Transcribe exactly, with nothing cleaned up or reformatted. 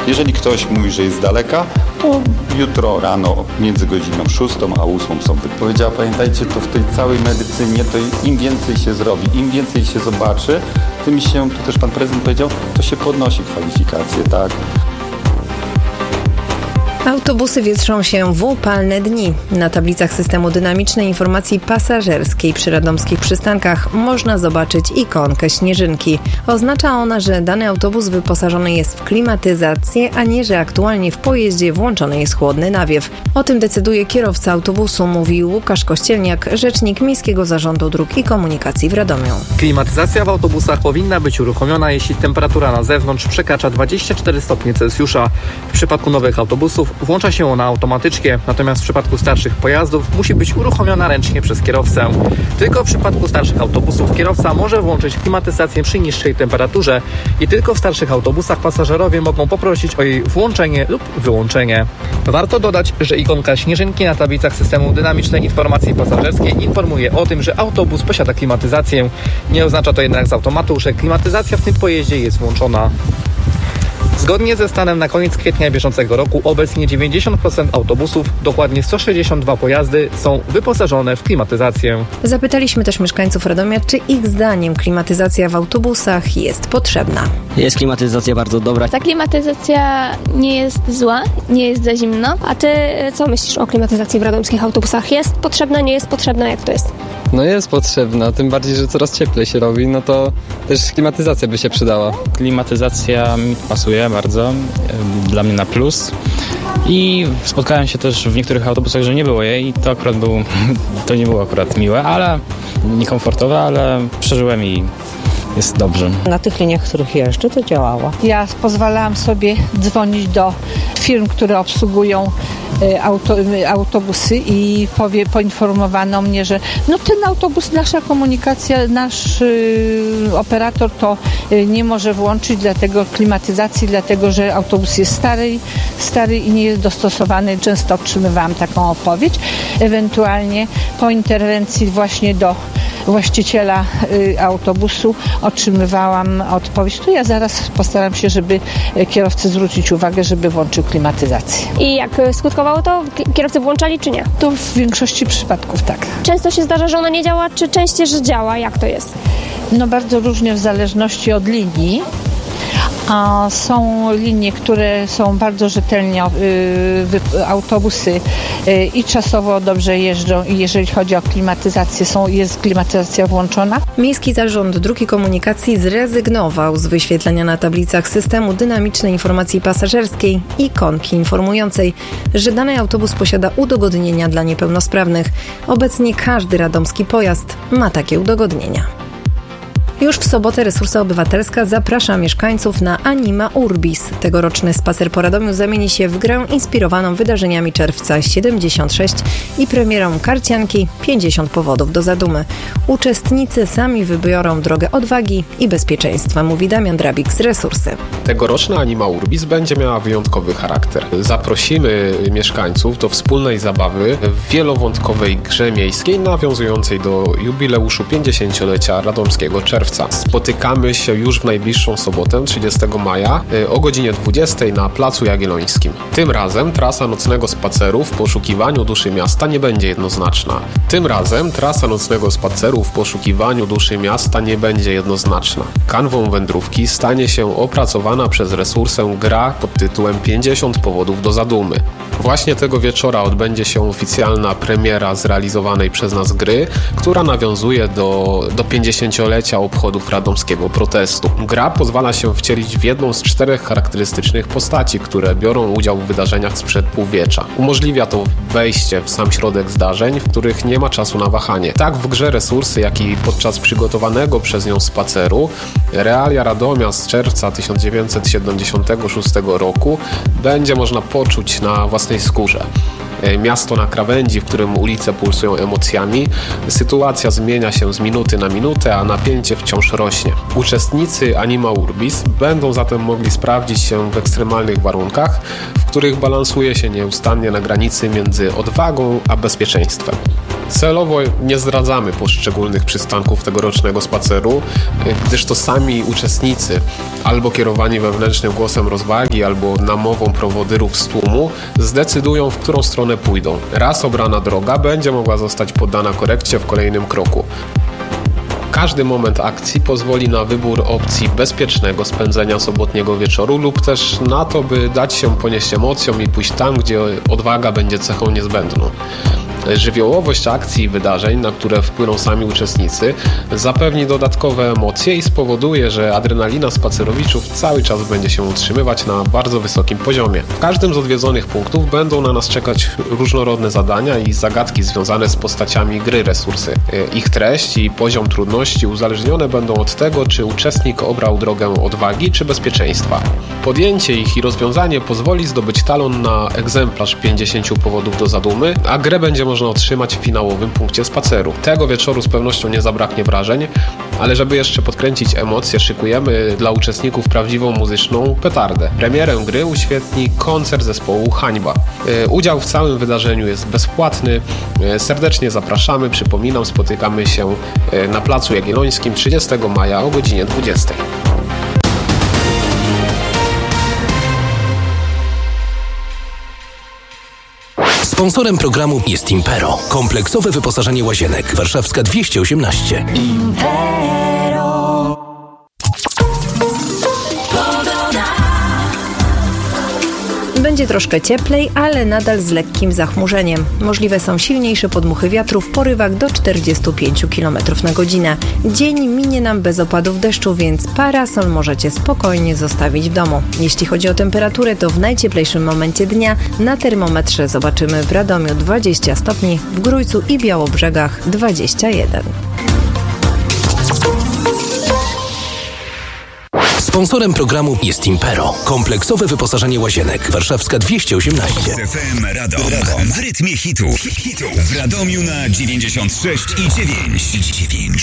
Jeżeli ktoś mówi, że jest z daleka, to jutro rano między godziną szóstą a ósmą są wypowiedziała. Pamiętajcie, to w tej całej medycynie to im więcej się zrobi, im więcej się zobaczy, tym się, tu też pan prezydent powiedział, to się podnosi kwalifikacje, tak? Autobusy wietrzą się w upalne dni. Na tablicach systemu dynamicznej informacji pasażerskiej przy radomskich przystankach można zobaczyć ikonkę śnieżynki. Oznacza ona, że dany autobus wyposażony jest w klimatyzację, a nie, że aktualnie w pojeździe włączony jest chłodny nawiew. O tym decyduje kierowca autobusu, mówił Łukasz Kościelniak, rzecznik Miejskiego Zarządu Dróg i Komunikacji w Radomiu. Klimatyzacja w autobusach powinna być uruchomiona, jeśli temperatura na zewnątrz przekracza dwadzieścia cztery stopnie Celsjusza. W przypadku nowych autobusów włącza się ona automatycznie, natomiast w przypadku starszych pojazdów musi być uruchomiona ręcznie przez kierowcę. Tylko w przypadku starszych autobusów kierowca może włączyć klimatyzację przy niższej temperaturze i tylko w starszych autobusach pasażerowie mogą poprosić o jej włączenie lub wyłączenie. Warto dodać, że ikonka śnieżynki na tablicach systemu dynamicznej informacji pasażerskiej informuje o tym, że autobus posiada klimatyzację. Nie oznacza to jednak z automatu, że klimatyzacja w tym pojeździe jest włączona. Zgodnie ze stanem na koniec kwietnia bieżącego roku obecnie dziewięćdziesiąt procent autobusów, dokładnie sto sześćdziesiąt dwa pojazdy są wyposażone w klimatyzację. Zapytaliśmy też mieszkańców Radomia, czy ich zdaniem klimatyzacja w autobusach jest potrzebna. Jest klimatyzacja bardzo dobra. Ta klimatyzacja nie jest zła, nie jest za zimno. A ty co myślisz o klimatyzacji w radomskich autobusach? Jest potrzebna, nie jest potrzebna? Jak to jest? No jest potrzebna, tym bardziej, że coraz cieplej się robi, no to też klimatyzacja by się przydała. Klimatyzacja mi pasuje bardzo, dla mnie na plus. I spotkałem się też w niektórych autobusach, że nie było jej i to akurat był, to nie było akurat miłe, ale niekomfortowe, ale przeżyłem i jest dobrze. Na tych liniach, których jeżdżę, to działało. Ja pozwalałam sobie dzwonić do firm, które obsługują auto, autobusy i powie, poinformowano mnie, że no ten autobus, nasza komunikacja, nasz y, operator to y, nie może włączyć dlatego klimatyzacji, dlatego że autobus jest stary, stary i nie jest dostosowany. Często otrzymywałam taką odpowiedź. Ewentualnie po interwencji właśnie do właściciela y, autobusu otrzymywałam odpowiedź. To ja zaraz postaram się, żeby kierowcy zwrócić uwagę, żeby włączył klimatyzację. I jak skutkowało to? Kierowcy włączali czy nie? To w większości przypadków tak. Często się zdarza, że ona nie działa, czy częściej, że działa? Jak to jest? No bardzo różnie w zależności od linii. A są linie, które są bardzo rzetelnie, y, autobusy y, i czasowo dobrze jeżdżą i jeżeli chodzi o klimatyzację, są, jest klimatyzacja włączona. Miejski Zarząd Dróg i Komunikacji zrezygnował z wyświetlania na tablicach systemu dynamicznej informacji pasażerskiej ikonki informującej, że dany autobus posiada udogodnienia dla niepełnosprawnych. Obecnie każdy radomski pojazd ma takie udogodnienia. Już w sobotę Resursa Obywatelska zaprasza mieszkańców na Anima Urbis. Tegoroczny spacer po Radomiu zamieni się w grę inspirowaną wydarzeniami czerwca siedemdziesiąt sześć i premierą karcianki pięćdziesiąt powodów do zadumy. Uczestnicy sami wybiorą drogę odwagi i bezpieczeństwa, mówi Damian Drabik z Resursy. Tegoroczna Anima Urbis będzie miała wyjątkowy charakter. Zaprosimy mieszkańców do wspólnej zabawy w wielowątkowej grze miejskiej nawiązującej do jubileuszu pięćdziesięciolecia radomskiego czerwca. Spotykamy się już w najbliższą sobotę, trzydziestego maja o godzinie dwudziestej na Placu Jagiellońskim. Tym razem trasa nocnego spaceru w poszukiwaniu duszy miasta nie będzie jednoznaczna. Tym razem trasa nocnego spaceru w poszukiwaniu duszy miasta nie będzie jednoznaczna. Kanwą wędrówki stanie się opracowana przez Resursę gra pod tytułem pięćdziesiąt powodów do zadumy. Właśnie tego wieczora odbędzie się oficjalna premiera zrealizowanej przez nas gry, która nawiązuje do, do pięćdziesięciolecia obchodów radomskiego protestu. Gra pozwala się wcielić w jedną z czterech charakterystycznych postaci, które biorą udział w wydarzeniach sprzed półwiecza. Umożliwia to wejście w sam środek zdarzeń, w których nie ma czasu na wahanie. Tak w grze Resursy, jak i podczas przygotowanego przez nią spaceru, realia Radomia z czerwca tysiąc dziewięćset siedemdziesiątego szóstego roku będzie można poczuć na własnej skórze. Miasto na krawędzi, w którym ulice pulsują emocjami, sytuacja zmienia się z minuty na minutę, a napięcie wciąż rośnie. Uczestnicy Anima Urbis będą zatem mogli sprawdzić się w ekstremalnych warunkach, w których balansuje się nieustannie na granicy między odwagą a bezpieczeństwem. Celowo nie zdradzamy poszczególnych przystanków tegorocznego spaceru, gdyż to sami uczestnicy, albo kierowani wewnętrznym głosem rozwagi, albo namową prowodyrów z tłumu, zdecydują, w którą stronę pójdą. Raz obrana droga będzie mogła zostać poddana korekcie w kolejnym kroku. Każdy moment akcji pozwoli na wybór opcji bezpiecznego spędzenia sobotniego wieczoru lub też na to, by dać się ponieść emocjom i pójść tam, gdzie odwaga będzie cechą niezbędną. Żywiołowość akcji i wydarzeń, na które wpłyną sami uczestnicy, zapewni dodatkowe emocje i spowoduje, że adrenalina spacerowiczów cały czas będzie się utrzymywać na bardzo wysokim poziomie. W każdym z odwiedzonych punktów będą na nas czekać różnorodne zadania i zagadki związane z postaciami gry Resursy. Ich treść i poziom trudności uzależnione będą od tego, czy uczestnik obrał drogę odwagi czy bezpieczeństwa. Podjęcie ich i rozwiązanie pozwoli zdobyć talon na egzemplarz pięćdziesięciu powodów do zadumy, a grę będzie można otrzymać w finałowym punkcie spaceru. Tego wieczoru z pewnością nie zabraknie wrażeń, ale żeby jeszcze podkręcić emocje, szykujemy dla uczestników prawdziwą muzyczną petardę. Premierę gry uświetni koncert zespołu Hańba. Udział w całym wydarzeniu jest bezpłatny. Serdecznie zapraszamy. Przypominam, spotykamy się na Placu Jagiellońskim trzydziestego maja o godzinie dwudziestej. Sponsorem programu jest Impero. Kompleksowe wyposażenie łazienek. Warszawska dwieście osiemnaście. Impero. Będzie troszkę cieplej, ale nadal z lekkim zachmurzeniem. Możliwe są silniejsze podmuchy wiatru w porywach do czterdziestu pięciu kilometrów na godzinę. Dzień minie nam bez opadów deszczu, więc parasol możecie spokojnie zostawić w domu. Jeśli chodzi o temperaturę, to w najcieplejszym momencie dnia na termometrze zobaczymy w Radomiu dwadzieścia stopni, w Grójcu i Białobrzegach dwadzieścia jeden. Sponsorem programu jest Impero. Kompleksowe wyposażenie łazienek. Warszawska dwieście osiemnaście. F M Radom. Radom. W rytmie hitów. Hitów. W Radomiu na dziewięćdziesiąt sześć i dziewięć.